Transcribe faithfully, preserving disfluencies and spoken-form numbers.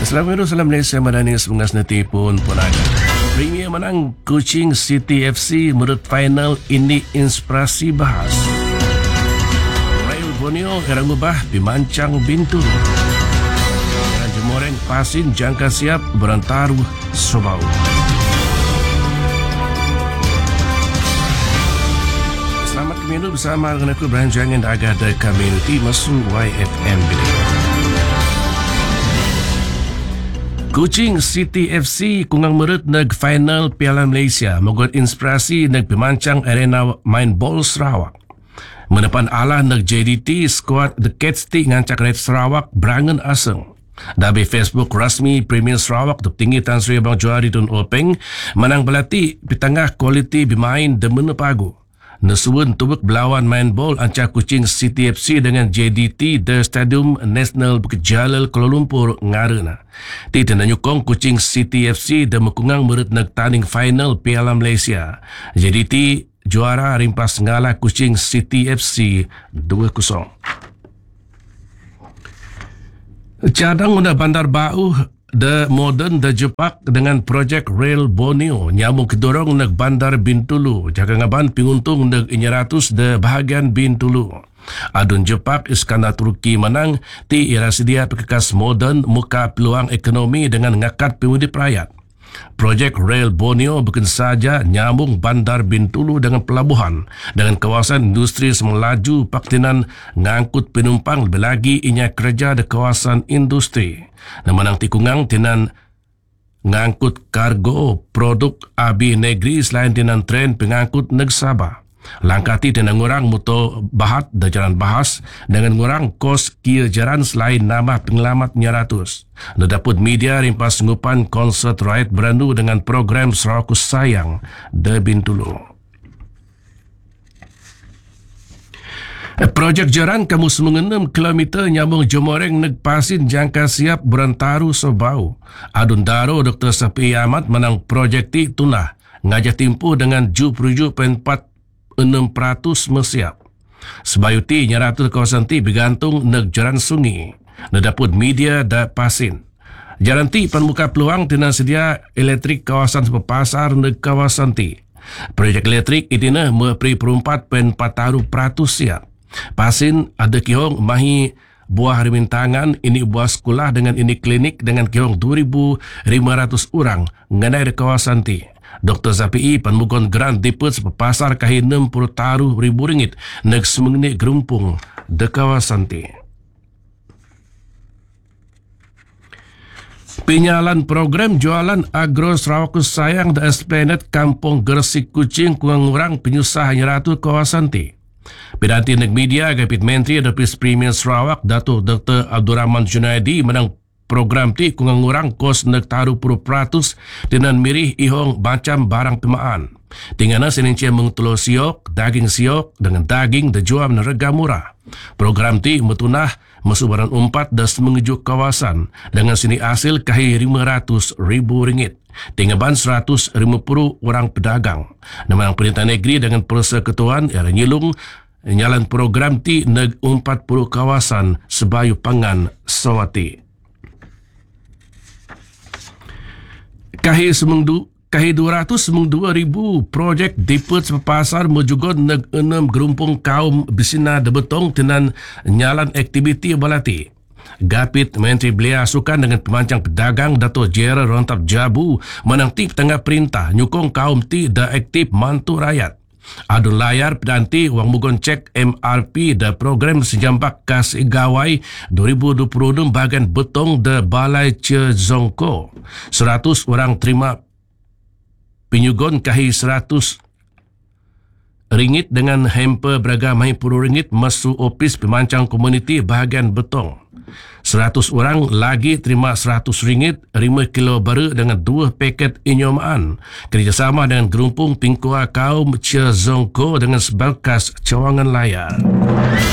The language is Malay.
Selamat hari salam Malaysia Madani semoga senantiasa punaga. Premier menang Kuching City F C menurut final ini inspirasi bahas. Rail Borneo erang ubah pimancang Bintul. Dan Jemoreng Pasin jangka siap berantaru Sobau. Selamat kembali bersama dengan aku Brian Jangan Agak dari Community masuk Y F M Bilik. Kuching City F C kungang merut nag final Piala Malaysia mogot inspirasi nag pimancang arena main bol Sarawak. Menepan alah nag J D T squad The Cats ti ngancak Red Sarawak berangan aseng. Dabi Facebook rasmi Premier Sarawak tu tinggi Tan Sri Abang Johari Tun Openg menang belati pitangah kualiti bermain demen pagu. Nesuun tubuk belawan main bol ancak Kuching City F C dengan J D T The Stadium National Bukit Jalil Kuala Lumpur ngarana. Ti tanda nyukong Kuching City F C dan mekungang merut nag tanding final Piala Malaysia. J D T juara rimpas ngalah Kuching City F C dua kosong. Cadang unda bandar bau The Modern The Jepak dengan projek Rail Borneo nyamuk kedorong nag bandar Bintulu jaga ngaban pinguntung nag inya ratus de bahagian Bintulu. Adun Jepak Iskandar Turki menang ti ira sedia pekekas modern muka peluang ekonomi dengan ngakat pemudip rakyat. Projek Rail Borneo bukan saja nyambung bandar Bintulu dengan pelabuhan dengan kawasan industri semelaju paktinan ngangkut penumpang lebih lagi inya kerja di kawasan industri. Namanang tikungang tinan ngangkut kargo produk abi negeri selain tinan tren pengangkut neg Sabah. Langkah ti tinan ngurang muto bahat da jalan bahas dengan ngurang kos kia jaran selain nama pengelamat nyaratus. Nedaput media rimpas ngupan konsert rakyat berandu dengan program Sarawak Sayang de Bintulu. Projek jaran kamu mengenam kilometer nyambung Jemoreng neg Pasin jangka siap berantaru Sobau. Adun Daro Doktor Sapi Ahmad menang projek ti tunah ngajak timpu dengan tujuh puluh tujuh perpuluhan empat enam peratus mesiap. Sebayu ti nyaratul kawasan ti bergantung neg jaran sungai. Nedaput media da Pasin. Jaran ti panmuka peluang tina sedia elektrik kawasan sepapasar neg kawasan ti. Projek elektrik itina mepri perempat pen pataru peratus siap. Pasin ada kihong mahi buah rimintangan ini buah sekolah dengan ini klinik dengan kihong dua ribu lima ratus orang nganai di kawasan ti. Doktor Zapi panmugon grant diput sepapasar kahi enam puluh taruh ribu ringgit neg semengni gerumpung di kawasan ti. Penyalan program jualan agro Sarawak Sayang The Esplanade Kampung Gersik Kuching kurang orang penyusah nyeratu kawasan ti. Pidanti neg media Gapit Menteri Depis Premier Sarawak Datuk Doktor Abdul Rahman Junaidi menang program ti kurang orang kos neg taruh puluh peratus dengan mirih ihong macam barang pemaan. Tingana seninci mengtulo siok, daging siok dengan daging dijual nerega murah. Program ti metunah masuk barang umpat dan mengejuk kawasan dengan sini hasil kahi lima ratus ribu ringgit. Tinggaban seratus lima puluh orang pedagang. Nama Perintah Negeri dengan Persekutuan era nyilung nyalan program ti neg empat puluh kawasan sebayu pangan Sawati. Kahi semengdu Kahi dua ratus sembilan puluh dua ribu projek diput sepasar mejugon neg enam gerumpung kaum bisina de betong tenan nyalan aktiviti balati. Gapit Menteri Belia Sukan dengan pemancang pedagang Dato' Jera Rontap Jabu menang tip tengah perintah nyukong kaum ti da aktif mantu rakyat. Adun layar pedanti wang mugon cek M R P da program sejambak kas gawai dua ribu dua puluh enam bahagian betong da Balai Cezongko. Seratus orang terima penyugon kahi seratus ringgit dengan hamper beragam hai puluh ringgit masuk opis pemancang komuniti bahagian betong. Seratus orang lagi terima seratus ringgit lima kilo baru dengan dua paket inyomaan. Kerjasama dengan gerumpung pingkua kaum Cezongko dengan sebakas cawangan layar.